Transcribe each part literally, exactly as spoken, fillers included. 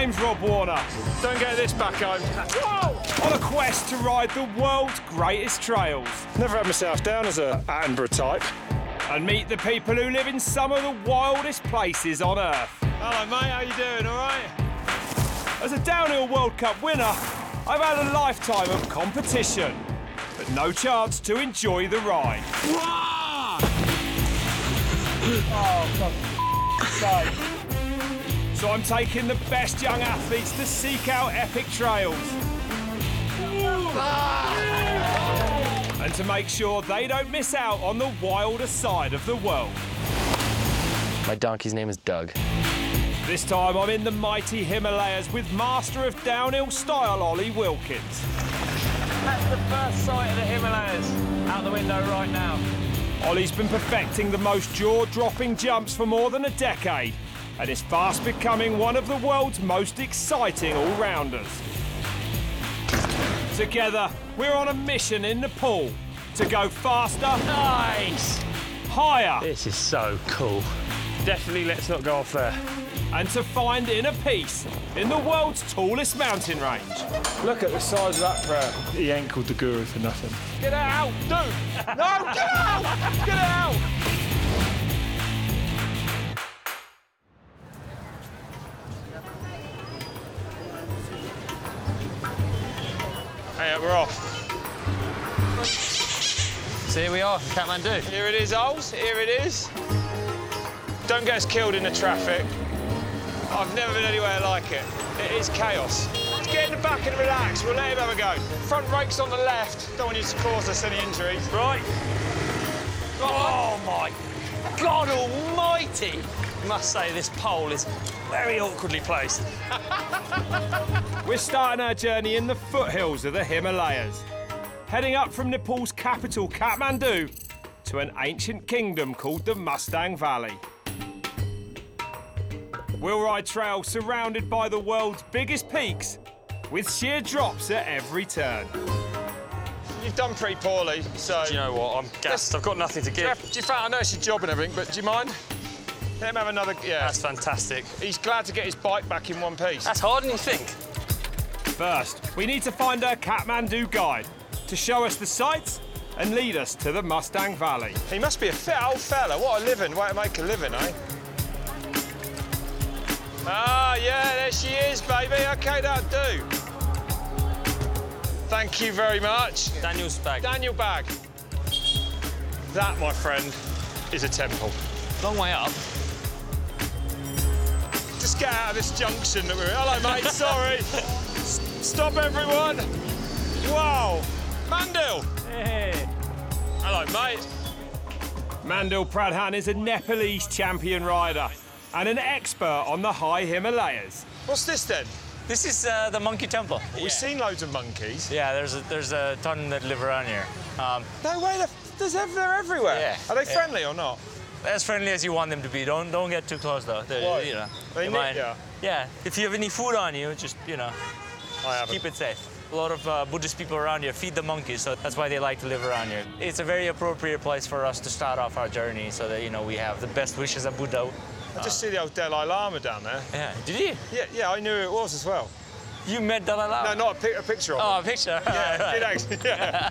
name's Rob Warner. Don't get this back home. Whoa! On a quest to ride the world's greatest trails. Never had myself down as a Attenborough type. And meet the people who live in some of the wildest places on Earth. Hello, mate. How you doing? All right? As a downhill World Cup winner, I've had a lifetime of competition, but no chance to enjoy the ride. Oh, for sake. So I'm taking the best young athletes to seek out epic trails. And to make sure they don't miss out on the wilder side of the world. My donkey's name is Doug. This time I'm in the mighty Himalayas with master of downhill style Ollie Wilkins. That's the first sight of the Himalayas out the window right now. Ollie's been perfecting the most jaw-dropping jumps for more than a decade and is fast becoming one of the world's most exciting all-rounders. Together, we're on a mission in Nepal to go faster, Nice! higher, This is so cool. Definitely let's not go off there. and to find inner peace in the world's tallest mountain range. Look at the size of that prayer. He ain't called the guru for nothing. Get out, dude! No, get out! Get out! Hey, we're off. So here we are, Kathmandu. Here it is, Ols. Here it is. Don't get us killed in the traffic. I've never been anywhere like it. It is chaos. Let's get in the back and relax. We'll let him have a go. Front brake's on the left. Don't want you to cause us any injuries. Right. Oh my God almighty! I must say this pole is very awkwardly placed. We're starting our journey in the foothills of the Himalayas, heading up from Nepal's capital, Kathmandu, to an ancient kingdom called the Mustang Valley. We'll ride trails surrounded by the world's biggest peaks, with sheer drops at every turn. You've done pretty poorly, so... Do you know what? I'm gassed. I've got nothing to Do you, give. have, do you find, I know it's your job and everything, but do you mind? Let him have another... Yeah. That's fantastic. He's glad to get his bike back in one piece. That's harder than you think. First, we need to find our Kathmandu guide to show us the sights and lead us to the Mustang Valley. He must be a fit old fella. What a living, way to make a living, eh? Ah, yeah, there she is, baby. OK, that'll do. Thank you very much. Daniel's bag. Daniel Bag. That, my friend, is a temple. Long way up. Just get out of this junction that we're in. Hello, mate, sorry. S stop, everyone. Wow. Mandil. Hey. Hello, mate. Mandil Pradhan is a Nepalese champion rider and an expert on the high Himalayas. What's this, then? This is uh, the monkey temple. We've seen loads of monkeys. Yeah, there's a, there's a ton that live around here. Um, No way, they're, there's, they're everywhere. Yeah, Are they yeah. friendly or not? as friendly as you want them to be. Don't don't get too close though. They, Why? You know, They you nick might- ya? Yeah. If you have any food on you, just you know, I haven't. keep it safe. A lot of uh, Buddhist people around here feed the monkeys, so that's why they like to live around here. It's a very appropriate place for us to start off our journey, so that you know we have the best wishes of Buddha. I just see the old Dalai Lama down there. Yeah. Did you? Yeah, yeah, I knew who it was as well. You met Dalai Lama? No, not a, pic a picture of him. Oh, a picture. Yeah, Right. it actually, yeah.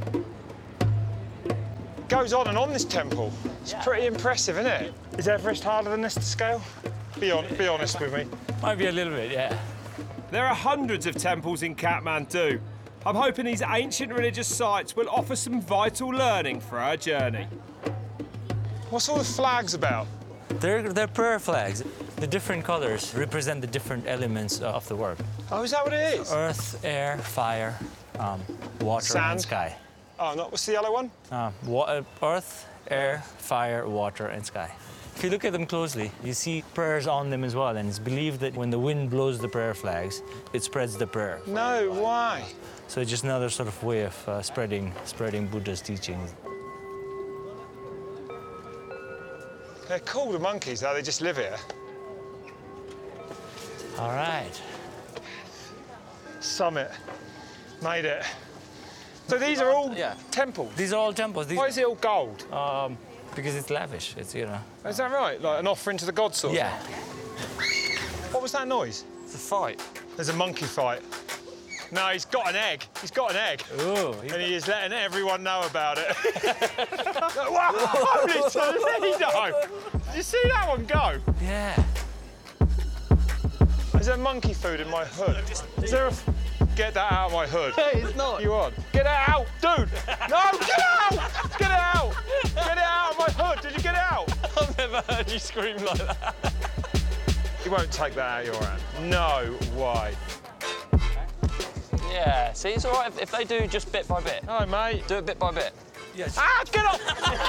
Goes on and on this temple. It's Yeah. pretty impressive, isn't it? Is Everest harder than this to scale? Be, on, be honest with me. Might be a little bit, yeah. There are hundreds of temples in Kathmandu. I'm hoping these ancient religious sites will offer some vital learning for our journey. What's all the flags about? They're, they're prayer flags. The different colors represent the different elements of the work. Oh, is that what it is? Earth, air, fire, um, water, Sand. and sky. Oh, not what's the yellow one? Uh, wa- uh, earth, air, fire, water, and sky. If you look at them closely, you see prayers on them as well, and it's believed that when the wind blows the prayer flags, it spreads the prayer. No, why? So it's just another sort of way of uh, spreading, spreading Buddha's teachings. They're cool, the monkeys, though. They just live here. All right. Summit. Made it. So these are all Yeah. temples? These are all temples. These, Why is it all gold? um, because it's lavish. It's you know. Is that right? Like an offering to the gods sort of Yeah. thing? What was that noise? It's a fight. There's a monkey fight. No, he's got an egg. He's got an egg. Ooh, And he is letting everyone know about it. Wow, holy Toledo! Did you see that one go? yeah. Is there monkey food in my hood? Is there a... Get that out of my hood. Hey, it's not. You on? Get it out, dude! No, get it out! Get it out! Get it out of my hood! Did you get it out? I've never heard you scream like that. You won't take that out of your hand. No way. Yeah, see, it's all right if, if they do just bit by bit. Hi, mate. Do it bit by bit. Yes. Ah, get up!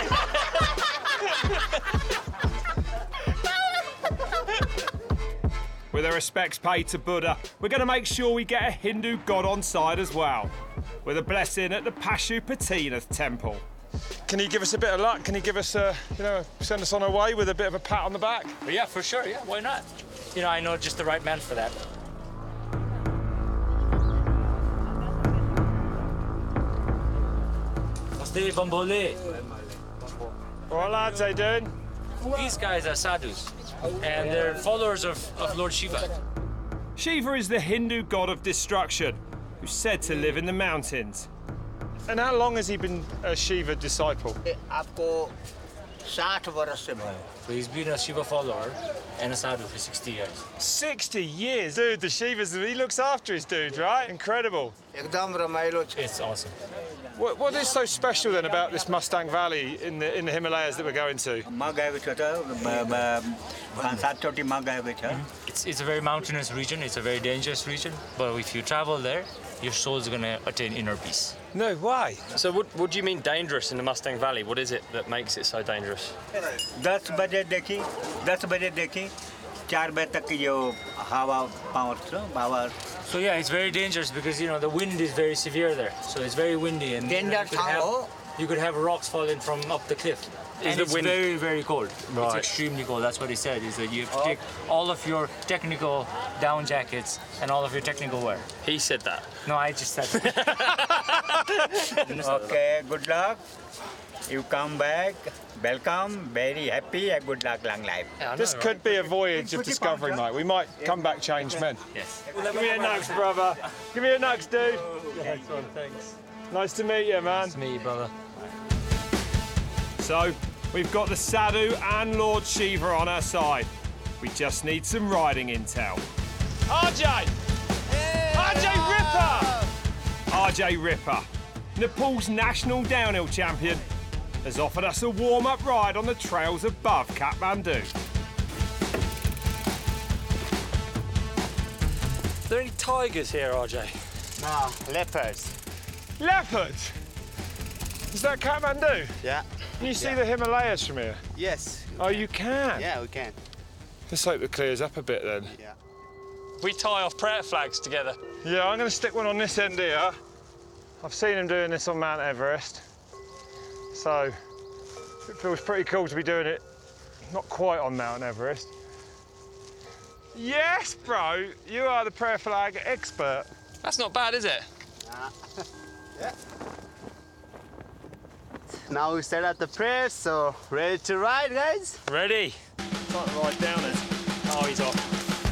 With our respects paid to Buddha, we're going to make sure we get a Hindu god on side as well, with a blessing at the Pashupatinath temple. Can he give us a bit of luck? Can he give us, a, you know, send us on our way with a bit of a pat on the back? But yeah, for sure, yeah, why not? You know, I know just the right man for that. Namaste, Bambole. What lads, they doing? These guys are sadhus, and they're followers of, of Lord Shiva. Shiva is the Hindu god of destruction, who's said to live in the mountains. And how long has he been a Shiva disciple? आपको साठ वर्ष से भयो So he's been a Shiva follower and a sadhu for sixty years. sixty years. Dude, the Shivas, he looks after his dude, right? Incredible. एकदम रमाइलो छ It's awesome. What, what is so special then about this Mustang Valley in the in the Himalayas that we're going to? म गएको छु त ब- ब- पाँच सातचोटि म गएको छ It's, it's a very mountainous region, it's a very dangerous region, but if you travel there, your soul's gonna attain inner peace. No way. So what, what do you mean dangerous in the Mustang Valley? What is it that makes it so dangerous? दस बजेदेखि दस बजेदेखि चार बजे तक यो हावा पाउँछ हावा So yeah, it's very dangerous because you know the wind is very severe there. So it's very windy and you, know, Danger you, could ठाउँ have, हो you could have rocks falling from up the cliff. And the it's wind- very, very cold. It's Right. extremely cold. That's what he said, is that you have to take all of your technical down jackets and all of your technical wear. He said that. No, I just said that. Okay, good luck. You come back. Welcome. Very happy and good luck, long life. This could be a voyage of discovery, mate. We might come back changed men. Yes. Give me a nux, brother. Give me a nux, dude. Thanks. Nice to meet you, man. It's me, brother. So, we've got the Sadhu and Lord Shiva on our side. We just need some riding intel. R J! R J Ripper! R J Ripper, Nepal's national downhill champion, has offered us a warm-up ride on the trails above Kathmandu. Are there any tigers here, R J? No, leopards. Leopards! Is that Kathmandu? Yeah. Can you see Yeah. the Himalayas from here? Yes. Oh, you can? Yeah, we can. Let's hope it clears up a bit then. Yeah. We tie off prayer flags together. Yeah, I'm going to stick one on this end here. I've seen him doing this on Mount Everest. So, it feels pretty cool to be doing it not quite on Mount Everest. Yes, bro, you are the prayer flag expert. That's not bad, is it? Yeah. Now we set up the prayers, so ready to ride, guys? Ready. Can't ride down it. Oh, he's off.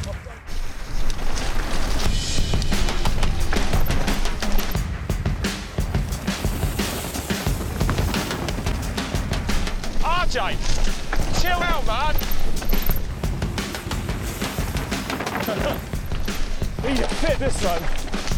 R J, chill out, man. He's a fit, this one.